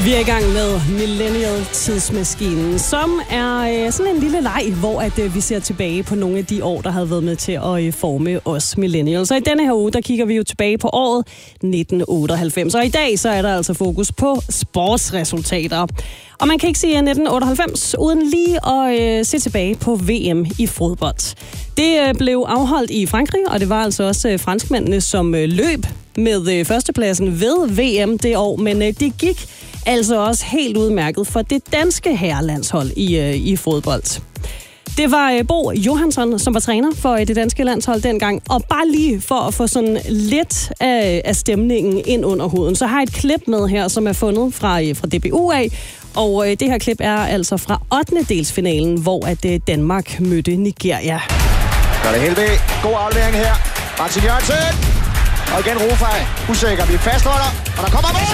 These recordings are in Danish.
Vi er i gang med Millennial-tidsmaskinen, som er sådan en lille leg, hvor vi ser tilbage på nogle af de år, der havde været med til at forme os millennials. Og i denne her uge, der kigger vi jo tilbage på året 1998. Og i dag, så er der altså fokus på sportsresultater. Og man kan ikke sige 1998 uden lige at se tilbage på VM i fodbold. Det blev afholdt i Frankrig, og det var altså også franskmændene, som løb med førstepladsen ved VM det år. Men det gik altså også helt udmærket for det danske herrelandshold i fodbold. Det var Bo Johansson, som var træner for det danske landshold dengang. Og bare lige for at få sådan lidt af stemningen ind under huden, så har jeg et klip med her, som er fundet fra DBU af. Og det her klip er altså fra 8. delsfinalen, hvor Danmark mødte Nigeria. Gør det Helvig. God aflevering her. Martin Jørgensen. Og igen Rufaj. Usikker. Vi fastholder. Og der kommer mål!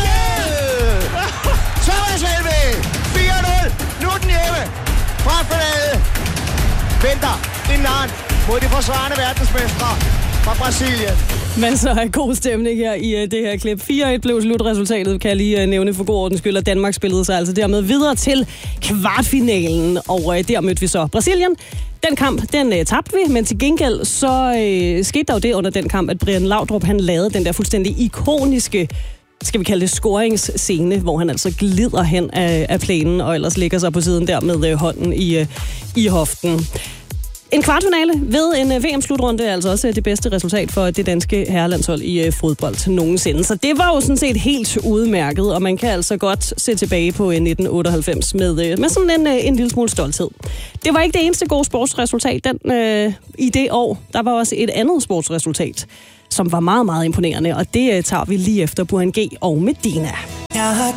Thomas Helvig. 4-0. Nu er den hjemme. Fra finale. Venter. Inden mod de forsvarende verdensmestre fra Brasilien. Men så er god stemning her i det her klip. 4-1 blev slutresultatet, kan jeg lige nævne for god ordens skyld, og Danmark spillede sig altså dermed videre til kvartfinalen, og der mødte vi så Brasilien. Den kamp, den tabte vi, men til gengæld så skete der jo det under den kamp, at Brian Laudrup, han lavede den der fuldstændig ikoniske, skal vi kalde det, scoringsscene, hvor han altså glider hen af plænen, og ellers ligger sig på siden der med hånden i hoften. En kvartfinale ved en VM-slutrunde er altså også det bedste resultat for det danske herrelandshold i fodbold nogensinde. Så det var jo sådan set helt udmærket, og man kan altså godt se tilbage på 1998 med sådan en lille smule stolthed. Det var ikke det eneste gode sportsresultat i det år. Der var også et andet sportsresultat, som var meget, meget imponerende, og det tager vi lige efter Burhan G og Medina.